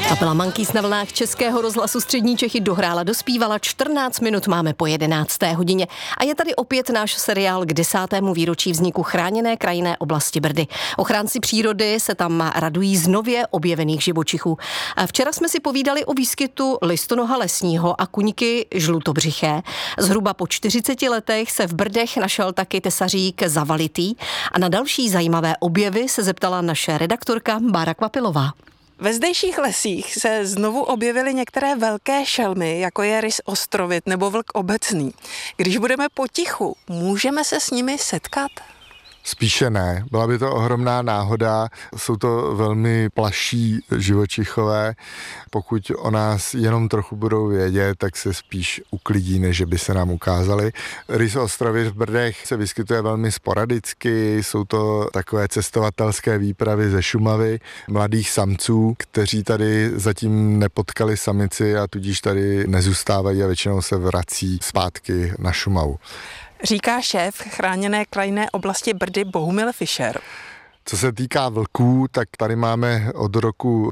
Kapela Monkeys na vlnách Českého rozhlasu Střední Čechy dohrála, dospívala, 14 minut máme po 11. hodině a je tady opět náš seriál k 10. výročí vzniku chráněné krajinné oblasti Brdy. Ochránci přírody se tam radují z nově objevených živočichů. Včera jsme si povídali o výskytu listonoha lesního a kuňky žlutobřiché. Zhruba po 40 letech se v Brdech našel taky tesařík zavalitý a na další zajímavé objevy se zeptala naše redaktorka Bára Kvapilová. Ve zdejších lesích se znovu objevily některé velké šelmy, jako je rys ostrovit nebo vlk obecný. Když budeme potichu, můžeme se s nimi setkat? Spíše ne. Byla by to ohromná náhoda. Jsou to velmi plaší živočichové. Pokud o nás jenom trochu budou vědět, tak se spíš uklidí, než by se nám ukázali. Rys ostrovit v Brdech se vyskytuje velmi sporadicky. Jsou to takové cestovatelské výpravy ze Šumavy mladých samců, kteří tady zatím nepotkali samici a tudíž tady nezůstávají a většinou se vrací zpátky na Šumavu. Říká šéf chráněné krajinné oblasti Brdy Bohumil Fischer. Co se týká vlků, tak tady máme od roku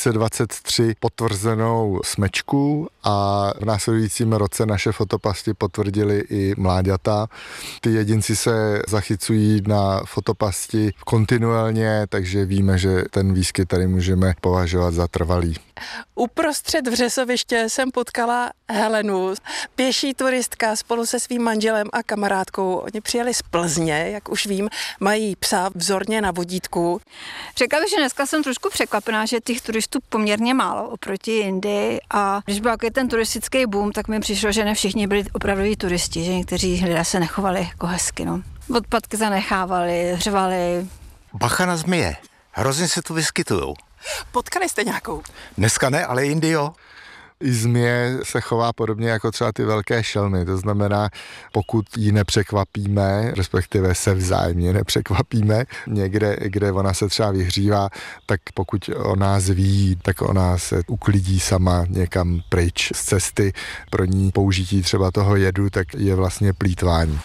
2023 potvrzenou smečku a v následujícím roce naše fotopasti potvrdili i mláďata. Ty jedinci se zachycují na fotopasti kontinuálně, takže víme, že ten výskyt tady můžeme považovat za trvalý. Uprostřed Vřesoviště jsem potkala Helenu, pěší turistka spolu se svým manželem a kamarádkou. Oni přijeli z Plzně, jak už vím, mají psa vzorně na vodítku. Řekla bych, že dneska jsem trošku překvapená, že těch turistů poměrně málo oproti jindy a když byl ten turistický boom, tak mi přišlo, že ne všichni byli opravdoví turisti, že někteří lidé se nechovali jako hezky. No. Odpadky zanechávali, řvali. Bacha na zmije, hrozně se tu vyskytujou. Potkali jste nějakou? Dneska ne, ale jindy jo. I zmije se chová podobně jako třeba ty velké šelmy, to znamená, pokud ji nepřekvapíme, respektive se vzájemně nepřekvapíme, někde, kde ona se třeba vyhřívá, tak pokud o nás ví, tak ona se uklidí sama někam pryč z cesty. Pro ní použití třeba toho jedu, tak je vlastně plýtvání.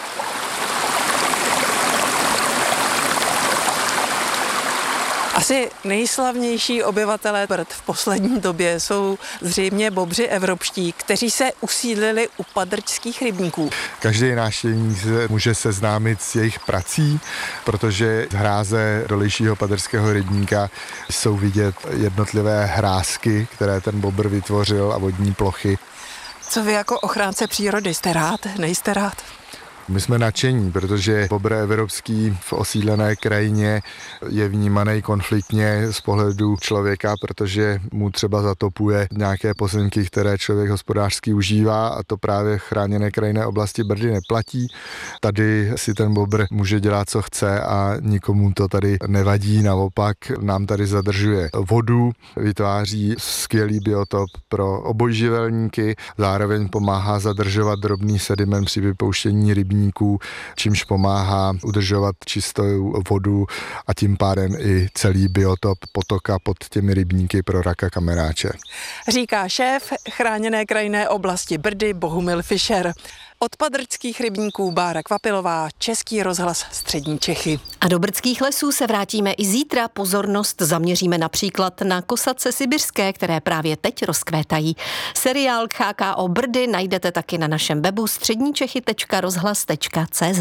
Asi nejslavnější obyvatelé Brd v poslední době jsou zřejmě bobři evropští, kteří se usídlili u padrčských rybníků. Každý návštěvník se může seznámit s jejich prací, protože z hráze dolejšího padrského rybníka jsou vidět jednotlivé hrázky, které ten bobr vytvořil a vodní plochy. Co vy jako ochránce přírody, jste rád, nejste rád? My jsme nadšení, protože bobr evropský v osídlené krajině je vnímaný konfliktně z pohledu člověka, protože mu třeba zatopuje nějaké pozemky, které člověk hospodářsky užívá a to právě v chráněné krajinné oblasti Brdy neplatí. Tady si ten bobr může dělat, co chce a nikomu to tady nevadí, naopak nám tady zadržuje vodu, vytváří skvělý biotop pro obojživelníky, zároveň pomáhá zadržovat drobný sediment při vypouštění rybníků, čímž pomáhá udržovat čistou vodu a tím pádem i celý biotop potoka pod těmi rybníky pro raka kamenáče. Říká šéf chráněné krajinné oblasti Brdy Bohumil Fischer. Od padrčských rybníků Bára Kvapilová, Český rozhlas Střední Čechy. A do brdských lesů se vrátíme i zítra. Pozornost zaměříme například na kosace sibirské, které právě teď rozkvétají. Seriál HKO Brdy najdete taky na našem webu středníčechy.rozhlas.cz.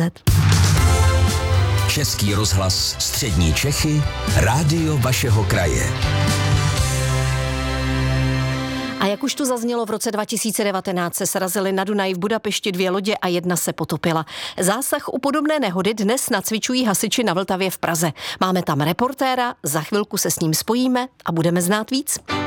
Český rozhlas Střední Čechy, rádio vašeho kraje. A jak už tu zaznělo, v roce 2019 se srazily na Dunaji v Budapešti 2 lodě a jedna se potopila. Zásah u podobné nehody dnes nacvičují hasiči na Vltavě v Praze. Máme tam reportéra, za chvilku se s ním spojíme a budeme znát víc.